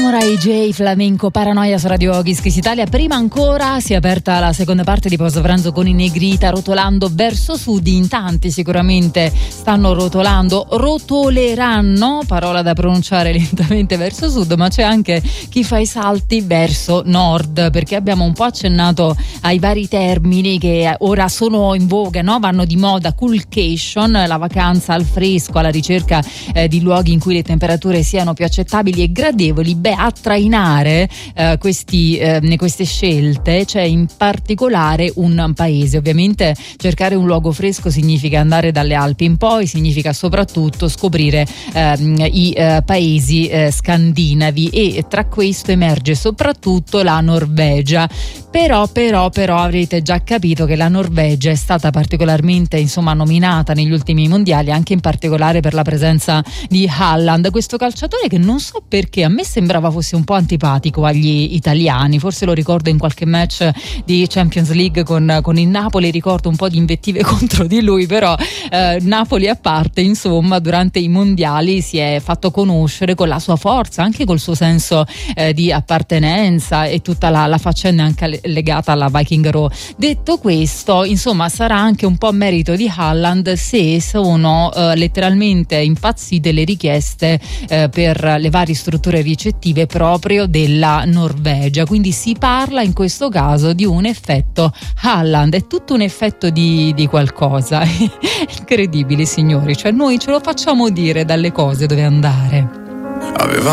Samurai J, Flamenco, Paranoia su Radio Kiss Italia. Prima ancora si è aperta la seconda parte di Post Pranzo con i Negrita, rotolando verso sud. In tanti sicuramente stanno rotolando, rotoleranno, parola da pronunciare lentamente, verso sud, ma c'è anche chi fa i salti verso nord, perché abbiamo un po' accennato ai vari termini che ora sono in voga, no? Vanno di moda: coolcation, la vacanza al fresco, alla ricerca di luoghi in cui le temperature siano più accettabili e gradevoli. A trainare queste scelte c'è in particolare un paese. Ovviamente cercare un luogo fresco significa andare dalle Alpi in poi, significa soprattutto scoprire i paesi scandinavi, e tra questo emerge soprattutto la Norvegia. Però avrete già capito che la Norvegia è stata particolarmente nominata negli ultimi mondiali, anche in particolare per la presenza di Haaland, questo calciatore che non so perché a me sembrava fosse un po' antipatico agli italiani. Forse lo ricordo in qualche match di Champions League con il Napoli, ricordo un po' di invettive contro di lui, però Napoli a parte, durante i mondiali si è fatto conoscere con la sua forza, anche col suo senso di appartenenza e tutta la faccenda anche legata alla Viking Row. Detto questo, sarà anche un po' merito di Haaland se sono letteralmente impazzite le richieste per le varie strutture ricettive proprio della Norvegia. Quindi si parla in questo caso di un effetto Haaland, è tutto un effetto di qualcosa incredibile, signori, cioè noi ce lo facciamo dire dalle cose dove andare.